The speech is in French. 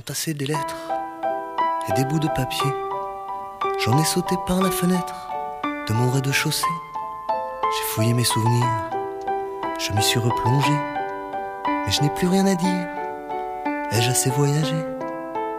entassé des lettres et des bouts de papier. J'en ai sauté par la fenêtre de mon rez-de-chaussée. J'ai fouillé mes souvenirs, je m'y suis replongé, mais je n'ai plus rien à dire. Ai-je assez voyagé ?